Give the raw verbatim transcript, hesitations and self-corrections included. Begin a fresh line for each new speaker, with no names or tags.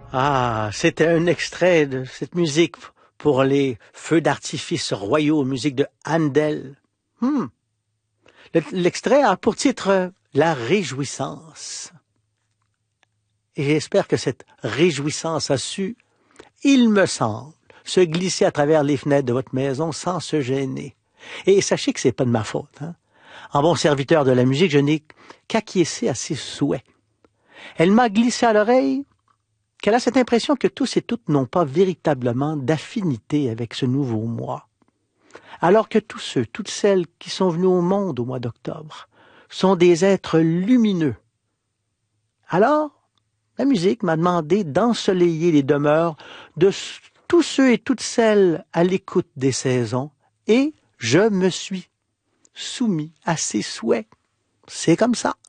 Ah, c'était un extrait de cette musique pour les feux d'artifice royaux, musique de Handel. Hmm. Le- L'extrait a pour titre euh, La réjouissance. Et j'espère que cette réjouissance a su, il me semble, se glisser à travers les fenêtres de votre maison sans se gêner. Et sachez que c'est pas de ma faute. Hein. En bon serviteur de la musique, je n'ai qu'acquiescé à ses souhaits. Elle m'a glissé à l'oreille qu'elle a cette impression que tous et toutes n'ont pas véritablement d'affinité avec ce nouveau mois. Alors que tous ceux, toutes celles qui sont venus au monde au mois d'octobre sont des êtres lumineux. Alors, la musique m'a demandé d'ensoleiller les demeures de tous ceux et toutes celles à l'écoute des saisons, et je me suis soumis à ses souhaits. C'est comme ça.